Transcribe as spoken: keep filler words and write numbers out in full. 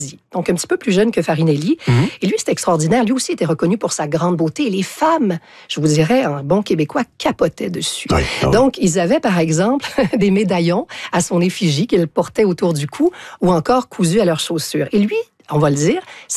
Donc, un petit peu plus jeune que Farinelli. Mm-hmm. Et lui, c'était extraordinaire. Lui aussi était reconnu pour sa grande beauté. Et les femmes, je vous dirais, en bon québécois, capotaient dessus. Oui, oui. Donc, ils avaient, par exemple, des médaillons à son effigie qu'ils portaient autour du cou ou encore cousus à leurs chaussures. Et lui, on va le dire,